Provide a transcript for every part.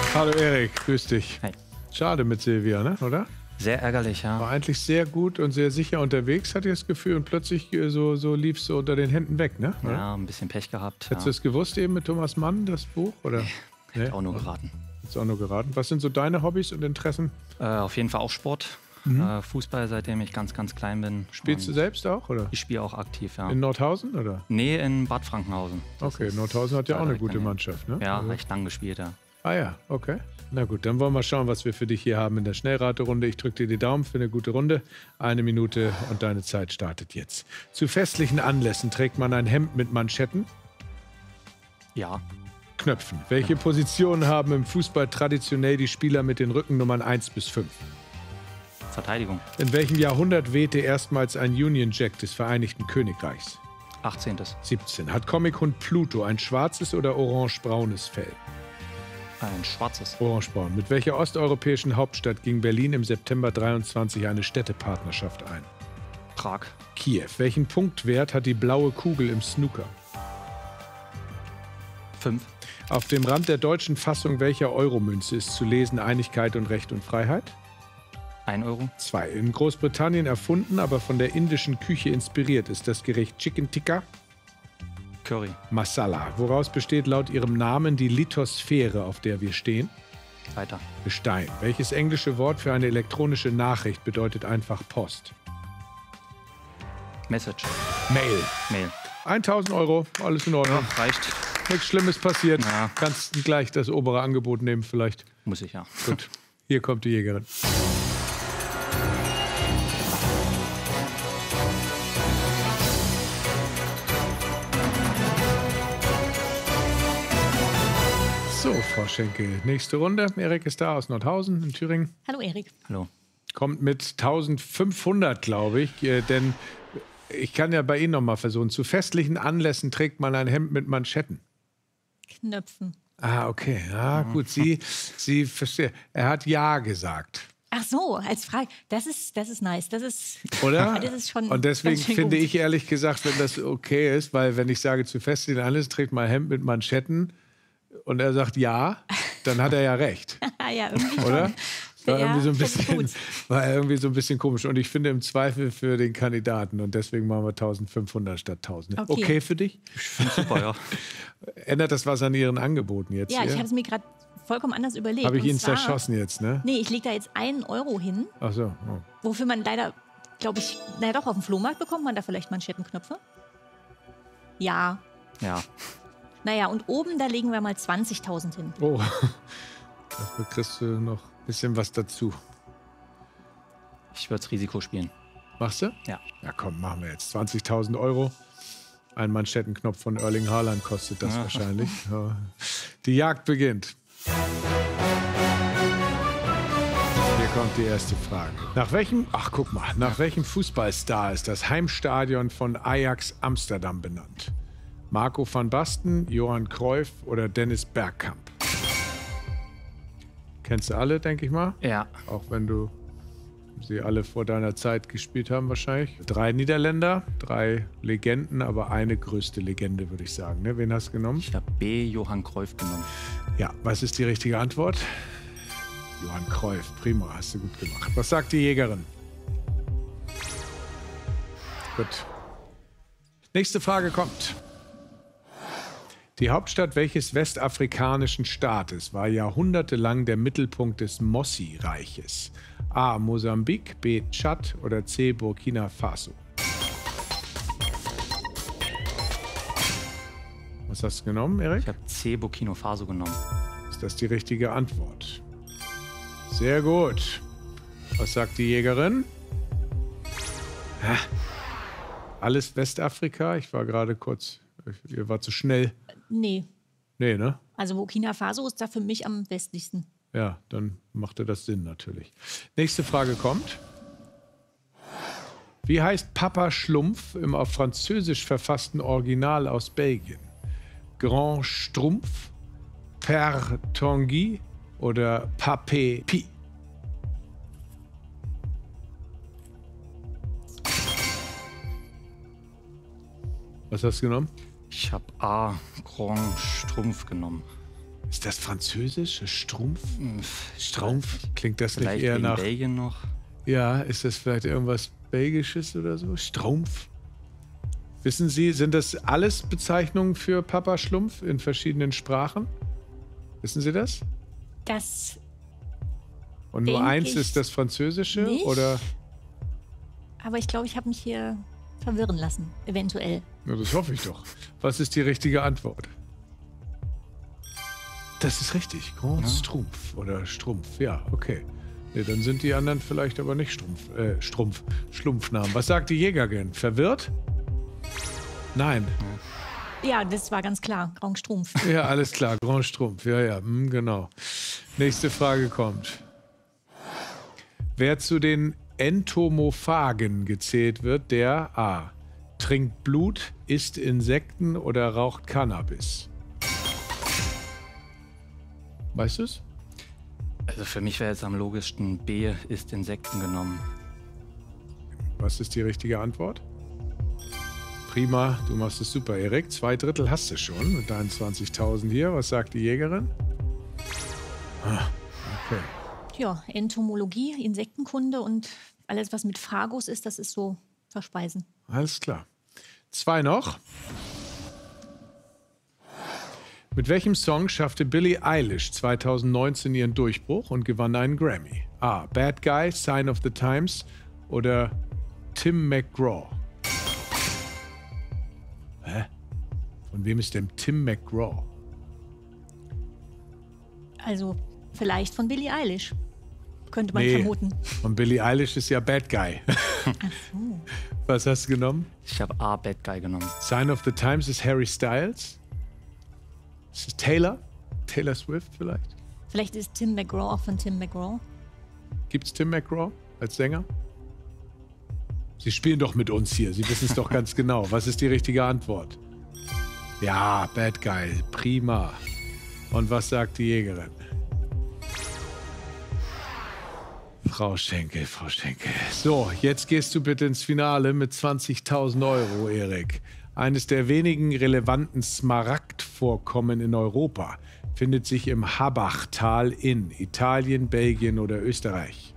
Hallo Erik, grüß dich. Hi. Schade mit Silvia, ne? Oder? Sehr ärgerlich, ja. War eigentlich sehr gut und sehr sicher unterwegs, hatte ich das Gefühl. Und plötzlich so lief es so unter den Händen weg, ne? Oder? Ja, ein bisschen Pech gehabt. Hättest du es gewusst eben mit Thomas Mann, das Buch? Oder? Hätte auch nur geraten. Hättest auch nur geraten. Was sind so deine Hobbys und Interessen? Auf jeden Fall auch Sport. Fußball, seitdem ich ganz, ganz klein bin. Spielst du selbst auch, oder? Ich spiele auch aktiv, ja. In Nordhausen, oder? Nee, in Bad Frankenhausen. Das Okay, ist Nordhausen hat ja auch eine direkt gute daneben. Mannschaft, ne? Ja, Also- recht lang gespielt, ja. Ah ja, okay. Na gut, dann wollen wir schauen, was wir für dich hier haben in der Schnellraterunde. Ich drücke dir die Daumen für eine gute Runde. 1 Minute und deine Zeit startet jetzt. Zu festlichen Anlässen trägt man ein Hemd mit Manschetten, Ja, Knöpfen. Welche Positionen haben im Fußball traditionell die Spieler mit den Rückennummern 1 bis 5? Verteidigung. In welchem Jahrhundert wehte erstmals ein Union Jack des Vereinigten Königreichs? 18. 17. Hat Comichund Pluto ein schwarzes oder orangebraunes Fell? Ein schwarzes. Orangebraun. Mit welcher osteuropäischen Hauptstadt ging Berlin im September 23 eine Städtepartnerschaft ein? Prag. Kiew. Welchen Punktwert hat die blaue Kugel im Snooker? 5. Auf dem Rand der deutschen Fassung welcher Euromünze ist zu lesen Einigkeit und Recht und Freiheit? 1 Euro. 2. In Großbritannien erfunden, aber von der indischen Küche inspiriert ist das Gericht Chicken Tikka Curry. Masala. Woraus besteht laut ihrem Namen die Lithosphäre, auf der wir stehen? Weiter. Gestein. Welches englische Wort für eine elektronische Nachricht bedeutet einfach Post? Message. Mail. Mail. 1000 Euro, alles in Ordnung. Ja, reicht. Nichts Schlimmes passiert. Ja. Kannst du gleich das obere Angebot nehmen vielleicht. Muss ich, ja. Gut, hier kommt die Jägerin. So, Frau Schenkel, nächste Runde. Erik ist da aus Nordhausen in Thüringen. Hallo Erik. Hallo. Kommt mit 1500, glaube ich. Denn ich kann ja bei Ihnen noch mal versuchen. Zu festlichen Anlässen trägt man ein Hemd mit Manschetten. Knöpfen. Ah, okay. Ja, gut. Sie verstehen. Er hat Ja gesagt. Ach so, als Frage. Das ist nice. Das ist, Oder? Das ist schon Und deswegen ganz schön finde gut. ich ehrlich gesagt, wenn das okay ist, weil wenn ich sage, zu festlichen Anlässen trägt man ein Hemd mit Manschetten und er sagt Ja, dann hat er ja recht. Ja, irgendwie Oder? schon. War Ja, irgendwie das ist gut. war irgendwie so ein bisschen komisch. Und ich finde im Zweifel für den Kandidaten. Und deswegen machen wir 1500 statt 1000. Okay für dich? Ich finde super, ja. Ändert das was an Ihren Angeboten jetzt? Ja, ich hier? habe es mir gerade vollkommen anders überlegt. Habe ich Und ihn zwar- zerschossen jetzt, ne? Nee, ich lege da jetzt 1 Euro hin, Ach so. Oh. wofür man leider, glaube ich, naja doch, auf dem Flohmarkt bekommt man da vielleicht Manschettenknöpfe. Ja. Ja. Naja, und oben, da legen wir mal 20.000 hin. Oh. Dafür kriegst du noch ein bisschen was dazu. Ich würde das Risiko spielen. Machst du? Ja. Ja, komm, machen wir jetzt. 20.000 Euro. Ein Manschettenknopf von Erling Haaland kostet das Ja. wahrscheinlich. Ja. Die Jagd beginnt. Hier kommt die erste Frage. Nach welchem Fußballstar ist das Heimstadion von Ajax Amsterdam benannt? Marco van Basten, Johann Cruyff oder Dennis Bergkamp? Kennst du alle, denke ich mal? Ja. Auch wenn du sie alle vor deiner Zeit gespielt haben wahrscheinlich. 3 Niederländer, 3 Legenden, aber eine größte Legende, würde ich sagen. Ne? Wen hast du genommen? Ich habe B. Johann Cruyff genommen. Ja, was ist die richtige Antwort? Johann Cruyff, prima, hast du gut gemacht. Was sagt die Jägerin? Gut. Nächste Frage kommt. Die Hauptstadt welches westafrikanischen Staates war jahrhundertelang der Mittelpunkt des Mossi-Reiches? A. Mosambik, B. Tschad oder C. Burkina Faso? Was hast du genommen, Erik? Ich habe C. Burkina Faso genommen. Ist das die richtige Antwort? Sehr gut. Was sagt die Jägerin? Ha. Alles Westafrika? Ich war gerade kurz, ihr war zu schnell. Nee, Nee, ne? also Burkina Faso ist da für mich am westlichsten. Ja, dann machte das Sinn natürlich. Nächste Frage kommt. Wie heißt Papa Schlumpf im auf Französisch verfassten Original aus Belgien? Grand Strumpf, Père Tanguy oder Papé Pi? Was hast du genommen? Ich habe A. Grand Strumpf genommen. Ist das französisch? Strumpf? Strumpf? Klingt das nicht Vielleicht eher wegen nach... Belgien noch. Ja, ist das vielleicht irgendwas Belgisches oder so? Strumpf? Wissen Sie, sind das alles Bezeichnungen für Papa Schlumpf in verschiedenen Sprachen? Wissen Sie das? Das Und nur denk eins ich ist das Französische? nicht. Oder? Aber ich glaube, ich habe mich hier verwirren lassen, eventuell. Na, das hoffe ich doch. Was ist die richtige Antwort? Das ist richtig. Grand Strumpf oder Strumpf. Ja, okay. Nee, dann sind die anderen vielleicht aber nicht Schlumpfnamen. Was sagt die Jägerin? Verwirrt? Nein. Ja, das war ganz klar. Grand Strumpf. Ja, alles klar. Grand Strumpf. Ja, ja, genau. Nächste Frage kommt. Wer zu den Entomophagen gezählt wird, der A. trinkt Blut, isst Insekten oder raucht Cannabis? Weißt du es? Also für mich wäre jetzt am logischsten B ist Insekten genommen. Was ist die richtige Antwort? Prima, du machst es super, Erik. 2 Drittel hast du schon mit deinen 20.000 hier. Was sagt die Jägerin? Okay. Ja, Entomologie, Insektenkunde und alles, was mit Phagus ist, das ist so Verspeisen. Alles klar. 2 noch. Mit welchem Song schaffte Billie Eilish 2019 ihren Durchbruch und gewann einen Grammy? A. Bad Guy, Sign of the Times oder Tim McGraw? Hä? Von wem ist denn Tim McGraw? Also vielleicht von Billie Eilish. Könnte man Nee, vermuten. von Billie Eilish ist ja Bad Guy. Ach so. Was hast du genommen? Ich habe A, Bad Guy genommen. Sign of the Times ist Harry Styles. Ist es Taylor? Taylor Swift vielleicht? Vielleicht ist Tim McGraw auch von Tim McGraw. Gibt es Tim McGraw als Sänger? Sie spielen doch mit uns hier. Sie wissen es doch ganz genau. Was ist die richtige Antwort? Ja, Bad Guy. Prima. Und was sagt die Jägerin? Frau Schenkel, Frau Schenkel. So, jetzt gehst du bitte ins Finale mit 20.000 Euro, Erik. Eines der wenigen relevanten Smaragdvorkommen in Europa findet sich im Habachtal in Italien, Belgien oder Österreich.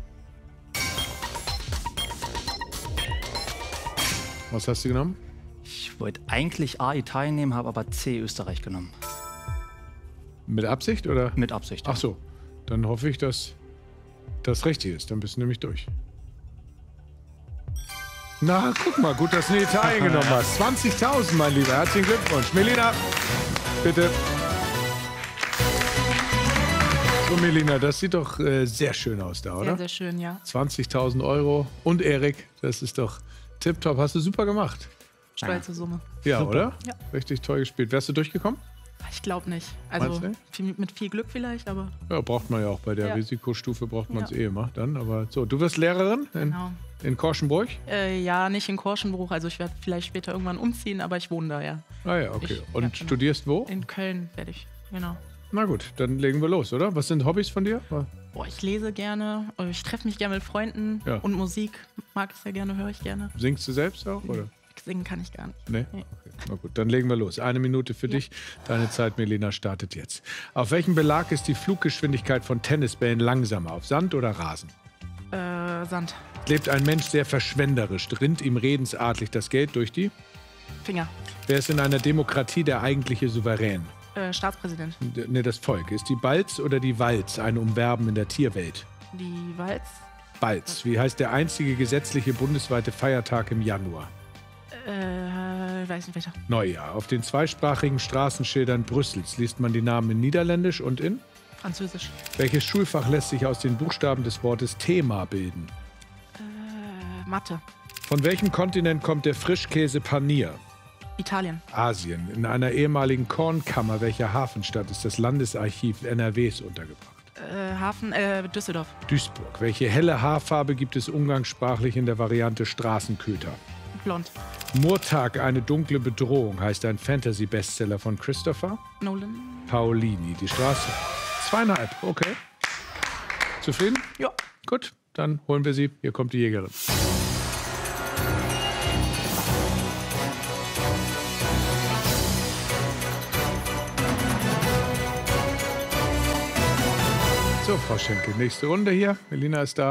Was hast du genommen? Ich wollte eigentlich A, Italien nehmen, habe aber C, Österreich genommen. Mit Absicht oder? Mit Absicht. Ach so, dann hoffe ich, dass das richtig ist. Dann bist du nämlich durch. Na, guck mal, gut, dass du in Italien genommen hast. 20.000, mein Lieber. Herzlichen Glückwunsch. Melina, bitte. So, Melina, das sieht doch sehr schön aus da, oder? Sehr, sehr schön, ja. 20.000 Euro. Und Erik, das ist doch tipptopp. Hast du super gemacht. Stolze Summe. Ja, Super. oder? Ja. Richtig toll gespielt. Wärst du durchgekommen? Ich glaube nicht. Also Meinst mit viel Glück vielleicht, aber Ja, braucht man ja auch. Bei der Ja. Risikostufe braucht man es Ja. eh immer dann. Aber so, du wirst Lehrerin genau. in Korschenburg? Ja, nicht in Korschenbruch. Also ich werde vielleicht später irgendwann umziehen, aber ich wohne da, ja. Ah ja, okay. Ich- Und ja, genau. studierst wo? In Köln werde ich, genau. Na gut, dann legen wir los, oder? Was sind Hobbys von dir? Boah, ich lese gerne, ich treffe mich gerne mit Freunden Ja. und Musik mag ich sehr gerne, höre ich gerne. Singst du selbst auch, oder? Singen kann ich gar nicht. Nee? Nee. Okay. Na gut, dann legen wir los. 1 Minute für dich. Deine Zeit, Melina, startet jetzt. Auf welchem Belag ist die Fluggeschwindigkeit von Tennisbällen langsamer? Auf Sand oder Rasen? Sand, Lebt ein Mensch sehr verschwenderisch, rinnt ihm redensartlich das Geld durch die? Finger, Wer ist in einer Demokratie der eigentliche Souverän? Staatspräsident, Ne, das Volk. Ist die Balz oder die Walz ein Umwerben in der Tierwelt? die Walz, Balz. Wie heißt der einzige gesetzliche bundesweite Feiertag im Januar? weiß nicht welcher. Neujahr. Auf den zweisprachigen Straßenschildern Brüssels liest man die Namen in Niederländisch und in? Französisch, Welches Schulfach lässt sich aus den Buchstaben des Wortes Thema bilden? Mathe, Von welchem Kontinent kommt der Frischkäse Panier? Italien, Asien. In einer ehemaligen Kornkammer welcher Hafenstadt ist das Landesarchiv NRWs untergebracht? Hafen, Düsseldorf, Duisburg. Welche helle Haarfarbe gibt es umgangssprachlich in der Variante Straßenköter? Blond, Murtag, eine dunkle Bedrohung, heißt ein Fantasy-Bestseller von Christopher Nolan, Paolini. Die Straße. 2,5, okay. Zufrieden? ja. Gut, dann holen wir sie. Hier kommt die Jägerin. So, Frau Schenke, nächste Runde hier. Melina ist da.